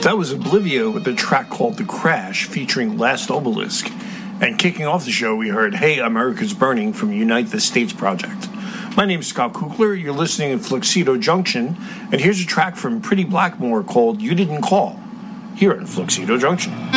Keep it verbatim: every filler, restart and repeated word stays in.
That was Oblivia with a track called The Crash featuring Last Obelisk. And kicking off the show, we heard Hey, America's Burning from Unite the States Project. My name is Scott Kukler. You're listening to Fluxido Junction. And here's a track from Pretty Blackmore called You Didn't Call, here at Fluxido Junction.